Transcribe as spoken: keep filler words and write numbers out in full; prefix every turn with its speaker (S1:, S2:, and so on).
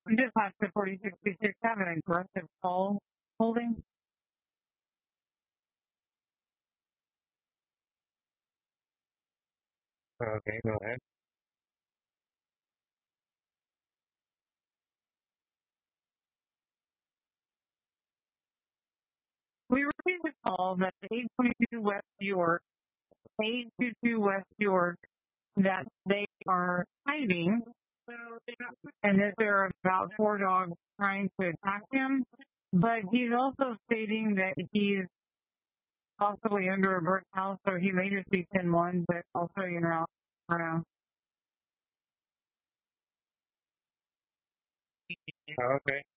S1: This has the forty sixty-six have an aggressive call holding.
S2: Okay, go ahead.
S1: We received a call that eight twenty-two West York, eight twenty-two West York, that they are hiding, and that there are about four dogs trying to attack him. But he's also stating that he's possibly under a brick house, so he may just be ten one, but also, you know, I don't know.
S2: Okay.